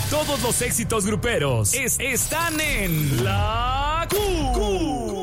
Todos los éxitos gruperos están en La Q.